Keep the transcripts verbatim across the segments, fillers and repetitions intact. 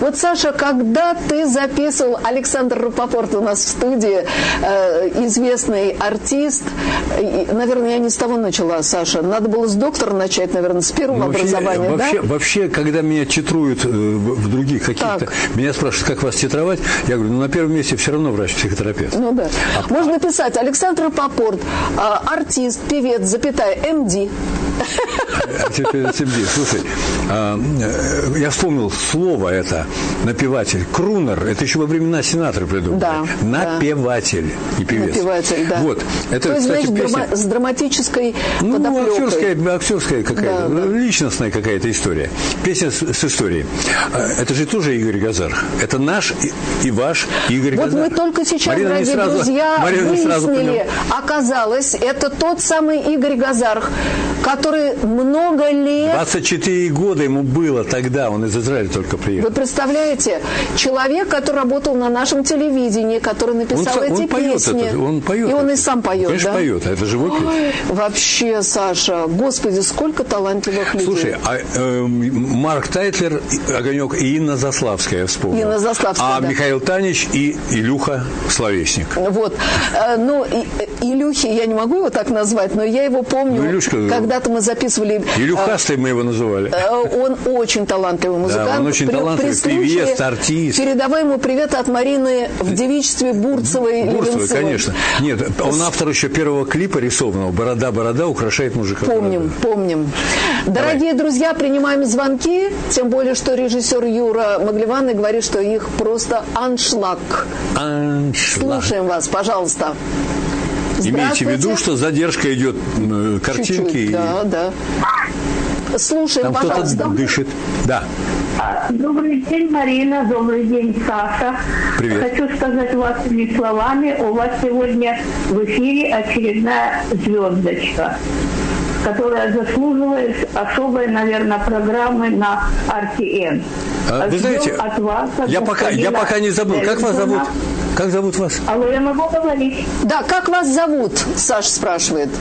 Вот, Саша, когда ты записывал, Александр Рапопорт у нас в студии, э, известный артист, э, наверное, я не с того начала, Саша, надо было с доктора начать, наверное, с первого вообще, образования, вообще, да? Вообще, когда меня титруют э, в, в других каких-то, так. меня спрашивают, как вас титровать, я говорю, ну, на первом месте все равно врач-психотерапевт. Ну, да. А, можно написать Александр Рапопорт, э, артист, певец, запятая, эм ди. Слушай, я вспомнил слово это, напеватель, крунер, это еще во времена сенатора придумали. Да, напеватель, да. и певец. Напеватель, да. Вот. Это, то есть, кстати, значит, песня... драма- с драматической ну, подоплекой. актерская, актерская какая-то, да, да. личностная какая-то история. Песня с, с историей. Это же тоже Игорь Газар. Это наш и, и ваш Игорь вот Газар. Вот мы только сейчас, Марина дорогие сразу, друзья, Марина выяснили, оказалось, это тот самый Игорь Газар, который много лет... двадцать четыре года ему было тогда, он из Израиля только приехал. Вы представляете, человек, который работал на нашем телевидении, который написал он, эти он песни. Поет это, он поет и он это. и сам поет, Конечно, да? поет, это живой песня. Вообще, Саша, господи, сколько талантливых людей. Слушай, а, э, Марк Тайтлер, Огонек и Инна Заславская, я вспомнил. Инна Заславская, А да. Михаил Танич и Илюха Словесник. Вот. Ну, Илюхи, я не могу его так назвать, но я его помню. Ну, Илюшка, когда-то мы записывали... Илюхастой мы его называли. Он очень талантливый музыкант. Да, он очень при, талантливый, при случае, певец, артист. Передавай ему привет от Марины в девичестве Бурцевой. Бурцевой, Левинцевой. конечно. Нет, он автор еще первого клипа рисованного «Борода-борода украшает мужика». Помним, борода. помним. Дорогие Давай. друзья, принимаем звонки, тем более, что режиссер Юра Маглеванный говорит, что их просто аншлаг. Аншлаг. Слушаем вас, пожалуйста. Имейте в виду, что задержка идет э, картинки. Чуть-чуть, и... да, да. Слушаем, там пожалуйста. кто-то дышит. Да. Добрый день, Марина. Добрый день, Саша. Привет. Хочу сказать вашими словами. У вас сегодня в эфире очередная звездочка, которая заслуживает особой, наверное, программы на эр ти эн. А, вы знаете, от вас, от я, пока, я пока не забыл. Как вас зовут? Как зовут вас? Алло, я могу говорить? Да, как вас зовут? Саша спрашивает.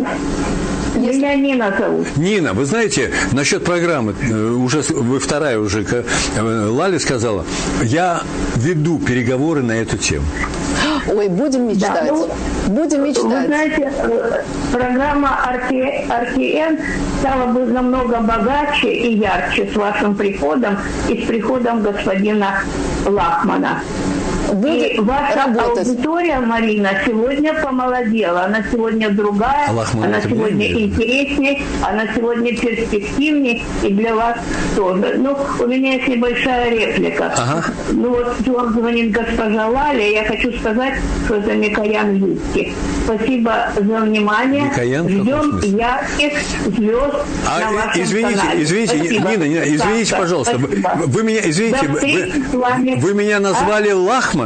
Меня Нина зовут. Нина, вы знаете, насчет программы, уже вы вторая уже, Лали сказала, я веду переговоры на эту тему. Ой, будем мечтать. Да, ну, будем мечтать. Вы знаете, программа эр ти эн стала бы намного богаче и ярче с вашим приходом и с приходом господина Лахмана. Будет и ваша работать. Аудитория, Марина, сегодня помолодела. Она сегодня другая, Лахман, она сегодня интереснее, она сегодня перспективнее, и для вас тоже. Ну, у меня есть небольшая реплика. Ага. Ну вот, вам звонит госпожа Лаля, я хочу сказать, что это Микоян Юрский. Спасибо за внимание. Микоян, ждем ярких звезд а, на вашем извините, канале. Извините, Спасибо. Нина, Нина, извините, Саша, пожалуйста. Вы, вы меня, извините, вы, вы меня назвали а? Лахман.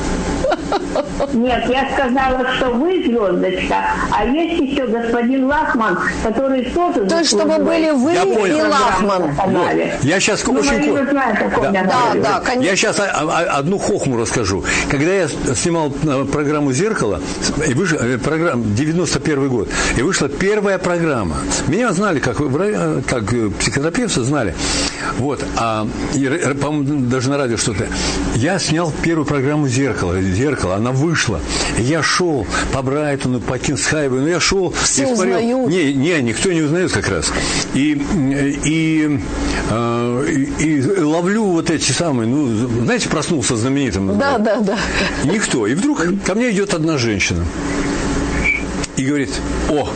Нет, я сказала, что вы звездочка, а есть еще господин Лахман, который тоже... То есть, чтобы были вы и Лахман. Вот. Я сейчас ну, очень... Марина знает, о ком да, я да, говорю. да, конечно. Я сейчас одну хохму расскажу. Когда я снимал программу «Зеркало», и вышла, программа, девяносто первый год, и вышла первая программа. Меня знали, как, как психотерапевты знали. Вот. А, и, по-моему, даже на радио что-то. Я снял первую программу «Зеркало». «Зеркало», она вышла. И я шел по Брайтону, по Кингсхайву. Ну, я шел... Все и узнают. Не, не, никто не узнает как раз. И, и, и, и ловлю вот эти самые... Ну, знаете, проснулся знаменитым. Да, да, да. Никто. И вдруг ко мне идет одна женщина. И говорит: о,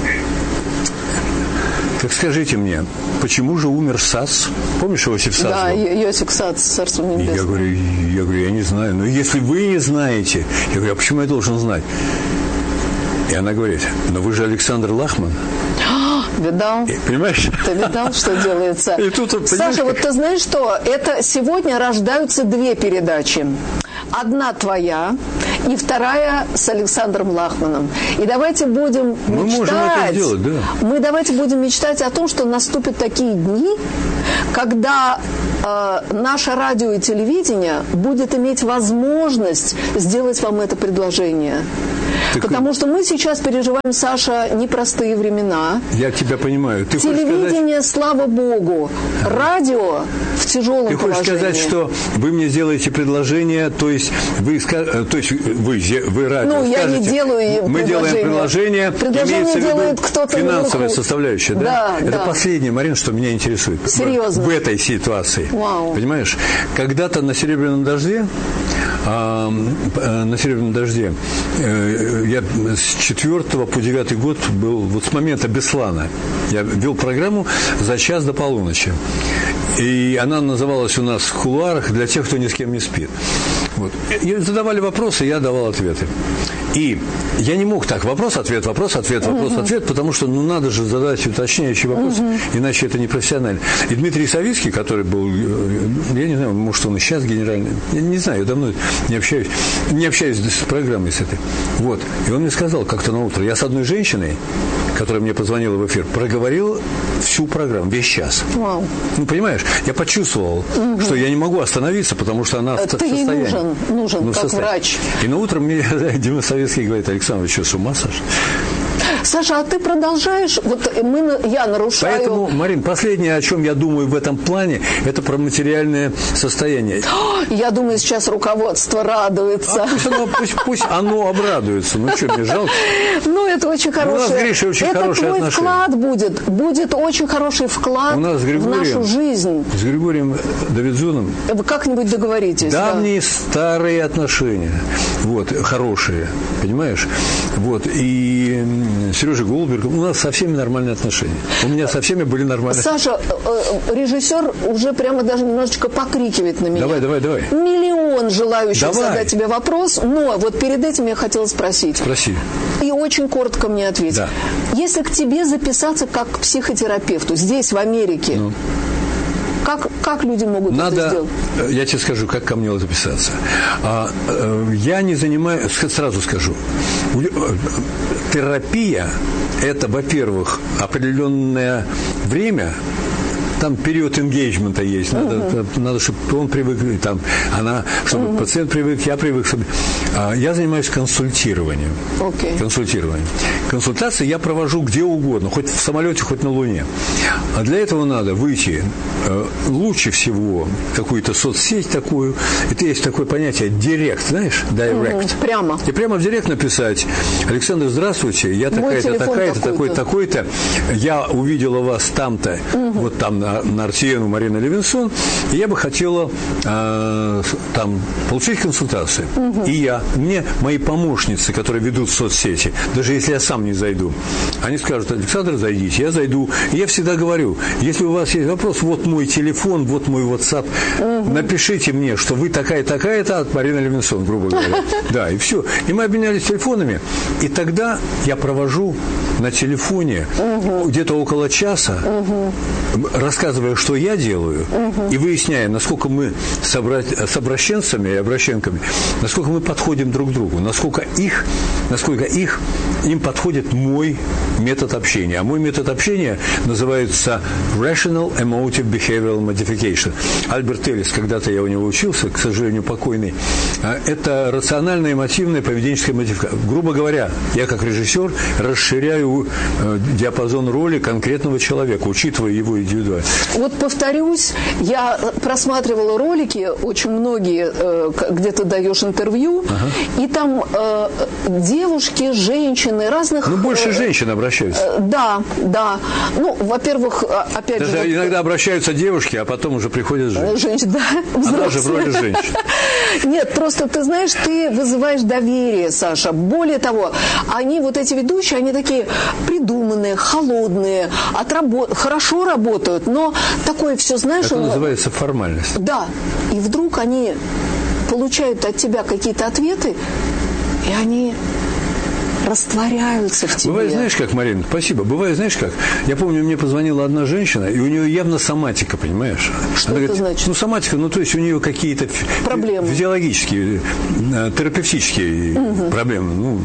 так скажите мне, почему же умер Сац? Помнишь, Иосиф Сац? Да, был? Иосиф Сац, царство небесное. Я говорю, я говорю, я не знаю. Но если вы не знаете, я говорю, а почему я должен знать? И она говорит, но вы же Александр Лахман. Видал? И, понимаешь? Ты видал, что делается? И тут, Саша, вот ты знаешь что? Это сегодня рождаются две передачи. Одна твоя и вторая с Александром Лахманом. И давайте будем мы мечтать. Можем это сделать, да. Мы давайте будем мечтать о том, что наступят такие дни, когда э, наше радио и телевидение будет иметь возможность сделать вам это предложение. Так Потому что мы сейчас переживаем, Саша, непростые времена. Я тебя понимаю. Ты Телевидение, сказать... слава богу. Радио в тяжелом Ты положении. Ты хочешь сказать, что вы мне сделаете предложение, то есть вы, то есть вы, вы радио Ну, скажете, я не делаю мы делаем предложение, предложение делает кто-то финансовая наверху. Составляющая, да? Да, Это да. последнее, Марина, что меня интересует. Серьезно? В этой ситуации. Вау. Понимаешь? Когда-то на «Серебряном дожде», а, на «Серебряном дожде» я с четвертого по девятый год был, вот с момента Беслана, я вел программу за час до полуночи. И она называлась у нас в кулуарах «Для тех, кто ни с кем не спит». Вот. И задавали вопросы, я давал ответы. И я не мог так, вопрос-ответ, вопрос-ответ, вопрос-ответ, потому что ну, надо же задать уточняющий вопрос, uh-huh. иначе это не профессионально. И Дмитрий Савицкий, который был, я не знаю, может, он и сейчас генеральный, я не знаю, я давно не общаюсь, не общаюсь с программой с этой. Вот. И он мне сказал как-то на утро, я с одной женщиной, которая мне позвонила в эфир, проговорил всю программу, весь час. Wow. Ну, понимаешь, я почувствовал, uh-huh. что я не могу остановиться, потому что она в состоянии. Ты ей нужен, нужен ну, как состоянии. врач. И на утро мне Дима Савицкий говорит: Александр, вы что, с ума сошли? Саша, а ты продолжаешь, вот мы, я нарушаю... Поэтому, Марин, последнее, о чем я думаю в этом плане, это про материальное состояние. Я думаю, сейчас руководство радуется. А пусть, оно, пусть, пусть оно обрадуется. Ну что, мне жалко? Ну, это очень хорошее... У нас с Гришей очень это хорошие твой отношения. Вклад будет. Будет очень хороший вклад У нас с в нашу жизнь. С Григорием Давидзоном Вы как-нибудь договоритесь. давние да? старые отношения. Вот, хорошие. Понимаешь? Вот. И Сережа Голуберг, у нас со всеми нормальные отношения. У меня со всеми были нормальные отношения. Саша, э, режиссер уже прямо даже немножечко покрикивает на меня. Давай, давай, давай. Миллион желающих давай. задать тебе вопрос, но вот перед этим я хотела спросить. Спроси. И очень коротко мне ответь. Да. Если к тебе записаться как к психотерапевту здесь, в Америке, ну. Как, как люди могут Надо, это сделать? Я тебе скажу, как ко мне записаться. А, я не занимаюсь, сразу скажу, терапия – это, во-первых, определенное время. Там период энгейджмента есть. Надо, uh-huh. надо, чтобы он привык, там, она, чтобы uh-huh. пациент привык, я привык. Чтобы... А, я занимаюсь консультированием. Okay. Консультированием. Консультации я провожу где угодно, хоть в самолете, хоть на Луне. А для этого надо выйти э, лучше всего в какую-то соцсеть такую. Это есть такое понятие директ, знаешь? Direct. Uh-huh. Прямо. И прямо в директ написать: Александр, здравствуйте, я такая-то, такая-то, такой-то, такой-то. Я увидела вас там-то, uh-huh. вот там на на Артиену Марина Левинсон, и я бы хотела э, там получить консультацию. Угу. И я, мне мои помощницы, которые ведут соцсети, даже если я сам не зайду, они скажут: Александр, зайдите, я зайду. И я всегда говорю: если у вас есть вопрос, вот мой телефон, вот мой WhatsApp, угу. напишите мне, что вы такая-такая-то от Марины Левинсон, грубо говоря. Да, и все. И мы обменялись телефонами, и тогда я провожу на телефоне где-то около часа, рассказывая, что я делаю, uh-huh. и выясняя, насколько мы с, обра... с обращенцами и обращенками, насколько мы подходим друг к другу, насколько их, насколько их, им подходит мой метод общения. А мой метод общения называется Rational Emotive Behavioral Modification. Альберт Эллис, когда-то я у него учился, к сожалению, покойный, это рациональная эмотивная поведенческая модификация. Грубо говоря, я как режиссер расширяю диапазон роли конкретного человека, учитывая его индивидуальность. Вот повторюсь, я просматривала ролики, очень многие, где ты даешь интервью, ага. и там э, девушки, женщины, разных... Ну, больше женщин обращаются. Э, да, да. Ну, во-первых, опять Даже же... Даже иногда вот, обращаются девушки, а потом уже приходят женщины. Женщины, да. Она же в роли женщин. Нет, просто, ты знаешь, ты вызываешь доверие, Саша. Более того, они, вот эти ведущие, они такие придуманные, холодные, отработ... хорошо работают, но такое все, знаешь... Это он... называется формальность. Да. И вдруг они получают от тебя какие-то ответы, и они растворяются в тебе. Бывает, знаешь как, Марина, спасибо. Бывает, знаешь как, я помню, мне позвонила одна женщина, и у нее явно соматика, понимаешь? Что она это говорит, значит? Ну, соматика, ну, то есть у нее какие-то проблемы. Физиологические, терапевтические угу. проблемы. Ну,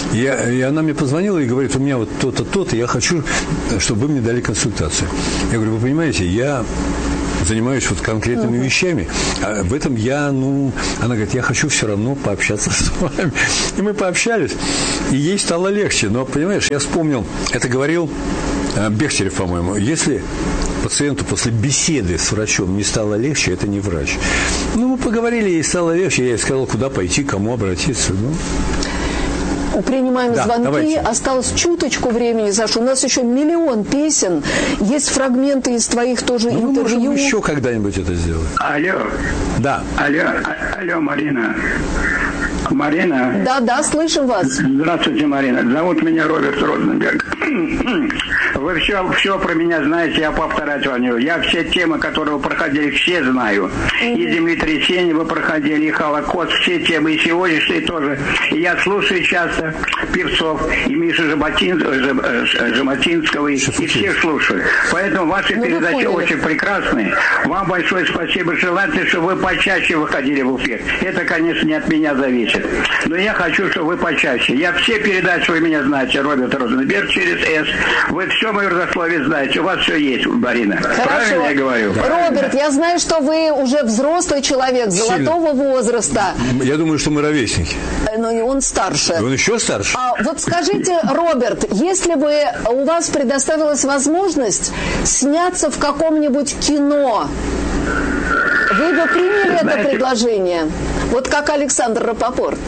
я, и она мне позвонила и говорит: у меня вот то-то, то-то, я хочу, чтобы вы мне дали консультацию. Я говорю: вы понимаете, я занимаюсь вот конкретными uh-huh. вещами. А в этом я, ну, она говорит, я хочу все равно пообщаться с вами. И мы пообщались, и ей стало легче. Но, понимаешь, я вспомнил, это говорил Бехтерев, по-моему, если пациенту после беседы с врачом не стало легче, это не врач. Ну, мы поговорили, ей стало легче, я ей сказал, куда пойти, кому обратиться. Ну. Принимаем да, звонки. Давайте. Осталось чуточку времени, Саша. У нас еще миллион песен. Есть фрагменты из твоих тоже ну, интервью. Мы можем еще когда-нибудь это сделать. Алло. Да. Алло, алло, Марина. Марина. Да, да, слышим вас. Здравствуйте, Марина. Зовут меня Роберт Розенберг. Вы все, все про меня знаете, я повторять вам не буду. Я все темы, которые вы проходили, все знаю. И землетрясение вы проходили, и Холокост, все темы, и сегодняшние тоже. И я слушаю часто певцов, и Мишу Жаботин, Жаботинского, и, и всех слушаю. Поэтому ваши ну, передачи очень прекрасные. Вам большое спасибо. Желательно, чтобы вы почаще выходили в эфир. Это, конечно, не от меня зависит. Но я хочу, чтобы вы почаще. Я все передачи, вы меня знаете, Роберт Розенберг через С. Вы все мое родословие знаете. У вас все есть, Марина. Хорошо. Правильно я говорю? Роберт, я знаю, что вы уже взрослый человек, золотого Сильно. возраста. Я думаю, что мы ровесники. Но он старше. Он еще старше. А вот скажите, Роберт, если бы у вас предоставилась возможность сняться в каком-нибудь кино, вы бы приняли Знаете, это предложение? Вот как Александр Рапопорт.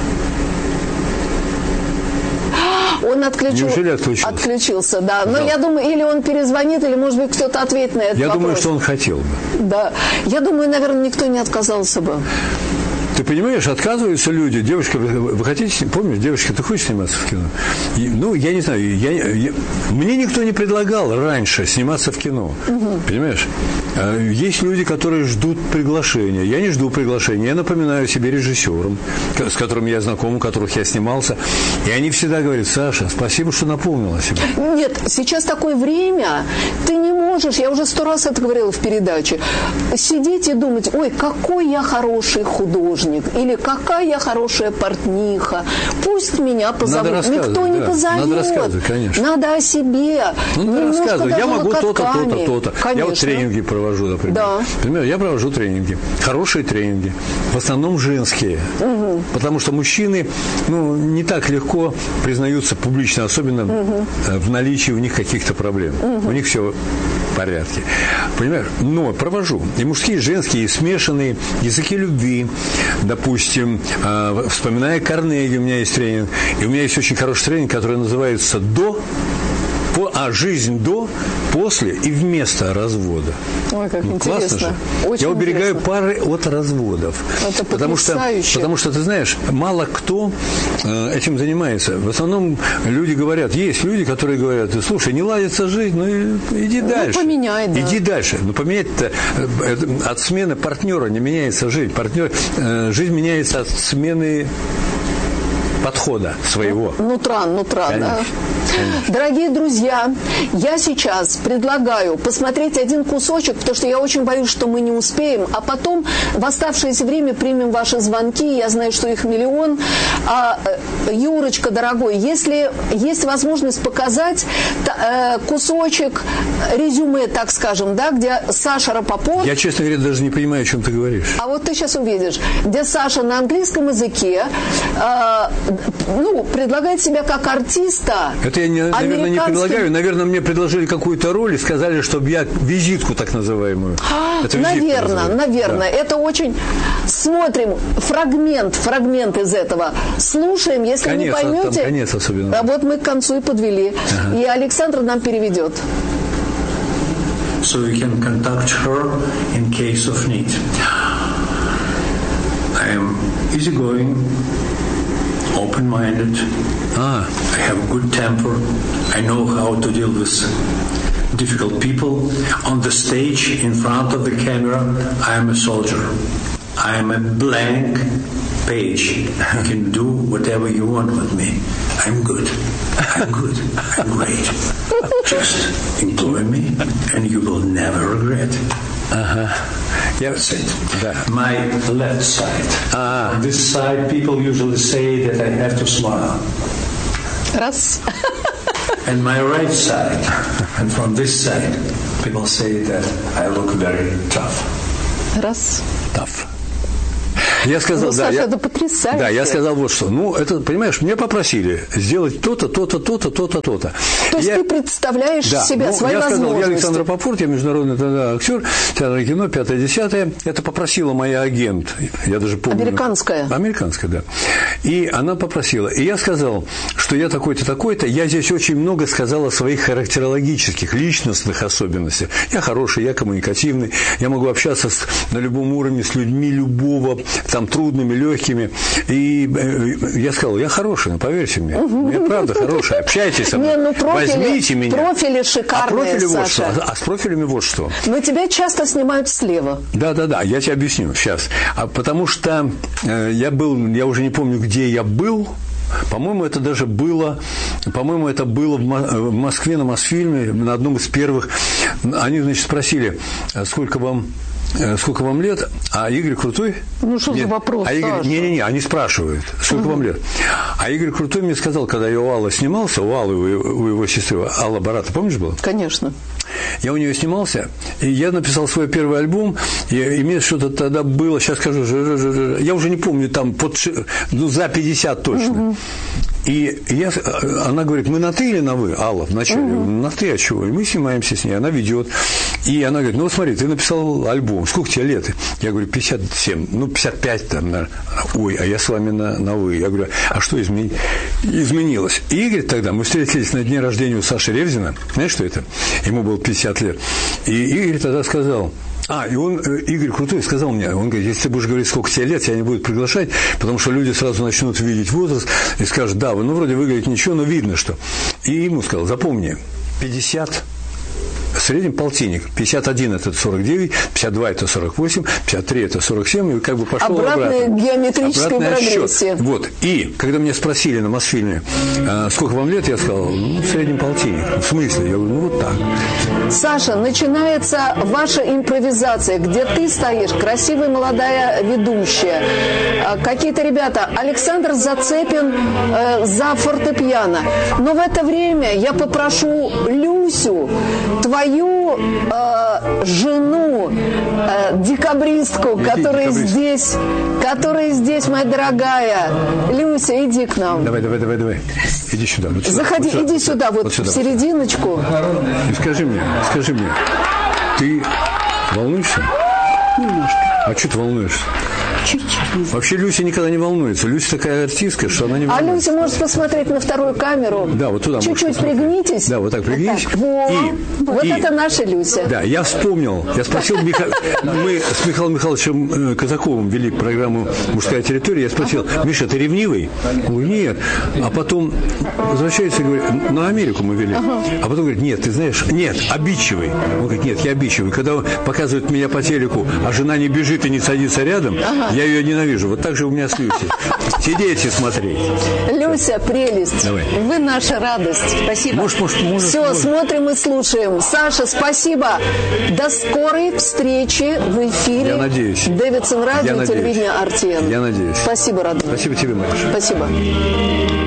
Он отключил, отключился? отключился, да. Но да. я думаю, или он перезвонит, или, может быть, кто-то ответит на этот я вопрос. Я думаю, что он хотел бы. Да. Я думаю, наверное, никто не отказался бы. Ты понимаешь, отказываются люди. Девушка, вы, вы хотите, помнишь, девушка, ты хочешь сниматься в кино? И, ну, я не знаю, я, я, мне никто не предлагал раньше сниматься в кино. Угу. Понимаешь? Есть люди, которые ждут приглашения. Я не жду приглашения. Я напоминаю себе режиссерам, с которыми я знаком, у которых я снимался. И они всегда говорят, Саша, спасибо, что напомнила себе. Нет, сейчас такое время, ты не можешь, я уже сто раз это говорила в передаче, сидеть и думать, ой, какой я хороший художник. Или какая я хорошая портниха. Пусть меня позовут. Никто не да. позовет. Надо рассказывать, конечно. Надо о себе. Ну, надо рассказывать. Я могу то-то, то-то, то-то. Конечно. Я вот тренинги провожу, например. Да. Например, я провожу тренинги. Хорошие тренинги. В основном женские. Угу. Потому что мужчины ну, не так легко признаются публично, особенно угу. в наличии у них каких-то проблем. Угу. У них все в порядке. Понимаешь? Но провожу. И мужские, и женские, и смешанные языки любви. Допустим, э, вспоминая Карнеги, у меня есть тренинг, и у меня есть очень хороший тренинг, который называется «До», по, а жизнь до, после и вместо развода. Ой, как ну, интересно. Классно же. Очень Я уберегаю интересно. пары от разводов. Это потому что, потому что, ты знаешь, мало кто э, этим занимается. В основном люди говорят, есть люди, которые говорят, слушай, не ладится жизнь, ну иди ну, дальше. Поменяй, да. Иди дальше. Но поменять-то э, от смены партнера не меняется жизнь. Партнер, э, жизнь меняется от смены подхода своего. Нутра, нутра, Конечно. да. Конечно. Дорогие друзья, я сейчас предлагаю посмотреть один кусочек, потому что я очень боюсь, что мы не успеем, а потом в оставшееся время примем ваши звонки, я знаю, что их миллион. А, Юрочка, дорогой, если есть возможность показать э, кусочек резюме, так скажем, да, где Саша Рапопорт... Я, честно говоря, даже не понимаю, о чем ты говоришь. А вот ты сейчас увидишь, где Саша на английском языке э, ну, предлагает себя как артиста. Это я, не, наверное, не предлагаю. Наверное, мне предложили какую-то роль и сказали, чтобы я визитку так называемую. А, это наверное, наверное. Да. Это очень... Смотрим фрагмент, фрагмент из этого. Слушаем, если конец, не поймете... Там конец особенно. А вот мы к концу и подвели. Ага. И Александр нам переведет. So you can contact her in case of need. I am easygoing, open-minded. Ah. I have a good temper. I know how to deal with difficult people. On the stage, in front of the camera, I am a soldier. I am a blank page. You can do whatever you want with me. I'm good. I'm good. I'm great. Just employ me, and you will never regret. Uh-huh. Yes, it. That. My left side. Uh-huh. On this side, people usually say that I have to smile. Раз. And my right side, and from this side, people say that I look very tough. Раз. Tough. Я сказал, ну, да, Саша, я, это потрясающе. Да, я сказал вот что. Ну, это, понимаешь, меня попросили сделать то-то, то-то, то-то, то-то, то-то. То есть я, ты представляешь да, себя, ну, свои я возможности. Сказал, я Александр Рапопорт, я международный тогда актер, театр и кино, пятое-десятое. Это попросила моя агент. Я даже помню. Американская. Американская, да. И она попросила. И я сказал, что я такой-то, такой-то. Я здесь очень много сказал о своих характерологических, личностных особенностях. Я хороший, я коммуникативный. Я могу общаться с, на любом уровне с людьми любого, там, трудными, легкими. И я сказал, я хороший, ну, поверьте мне. Угу. Я правда хороший. Общайтесь со мной. Не, ну, профили, возьмите меня. Профили шикарные, а профили Саша. Вот что. А с профилями вот что. Но тебя часто снимают слева. Да-да-да, я тебе объясню сейчас. А потому что э, я был, я уже не помню, где я был. По-моему, это даже было, по-моему, это было в Москве на Мосфильме, на одном из первых. Они, значит, спросили, сколько вам... Сколько вам лет? А Игорь Крутой... Ну, что за вопрос, а Игорь... Не-не-не, они спрашивают, сколько угу. вам лет? А Игорь Крутой мне сказал, когда я у Аллы снимался, у Аллы, у его, у его сестры, Алла Барата, помнишь, была? Конечно. Я у нее снимался, и я написал свой первый альбом, и, и мне что-то тогда было, сейчас скажу, я уже не помню, там, под, ну, за пятьдесят точно. Угу. И я, она говорит, мы на ты или на вы, Алла, вначале? Угу. На ты, а чего? И мы снимаемся с ней, она ведет. И она говорит, ну, вот смотри, ты написал альбом, сколько тебе лет? Я говорю, пятьдесят семь, ну, пятьдесят пять там, наверное. Ой, а я с вами на, на вы. Я говорю, а что измени... изменилось? И Игорь тогда, мы встретились на дне рождения у Саши Ревзина, знаешь, что это? Ему было пятьдесят лет. И Игорь тогда сказал... А, и он, Игорь Крутой, сказал мне, он говорит, если ты будешь говорить, сколько тебе лет, тебя не будут приглашать, потому что люди сразу начнут видеть возраст и скажут, да, вы, ну, вроде выглядит ничего, но видно, что. И ему сказал, запомни, пятьдесят, в среднем полтинник, пятьдесят один это сорок девять, пятьдесят два это сорок восемь, пятьдесят три это сорок семь, и как бы пошел обратная обратно. Геометрическая прогрессия. Вот, и когда меня спросили на Мосфильме, а, сколько вам лет, я сказал, ну, в среднем полтинник. В смысле? Я говорю, ну, вот так. Саша, начинается ваша импровизация, где ты стоишь, красивая молодая ведущая. Какие-то ребята, Александр зацепен э, за фортепиано. Но в это время я попрошу Люсю, твою э, жену, э, декабристку, Иди, которая декабрист. здесь, которая здесь, моя дорогая. Люся, иди к нам. Давай, давай, давай, давай. Иди сюда. Вот сюда Заходи, вот сюда, иди вот сюда, вот, вот сюда, в серединочку. И скажи мне, скажи мне, ты волнуешься? Немножко. А что ты волнуешься? Чуть-чуть. Вообще Люся никогда не волнуется. Люся такая артистка, что она не волнуется. А Люся может посмотреть на вторую камеру. Да, вот туда. Чуть-чуть пригнитесь. Да, вот так пригнись. Вот, и, вот и, это наша Люся. Да, я вспомнил. Я спросил Миха... Мы с Михаилом Михайловичем Казаковым вели программу «Мужская территория». Я спросил, Миша, ты ревнивый? Он говорит, нет. А потом возвращается и говорит, на Америку мы вели. Ага. А потом говорит, нет, ты знаешь, нет, обидчивый. Он говорит, нет, я обидчивый. Когда показывают меня по телеку, а жена не бежит и не садится рядом, ага. я ее ненавижу. Вот так же у меня с Люсей. Сидеть и смотреть. Люся, прелесть. Давай. Вы наша радость. Спасибо. Может, может, может, Все, может. Смотрим и слушаем. Саша, спасибо. До скорой встречи в эфире. Я надеюсь. Дэвидсон радио, Я телевидение ар ти эн. Я надеюсь. Спасибо, родной. Спасибо тебе, Маша. Спасибо.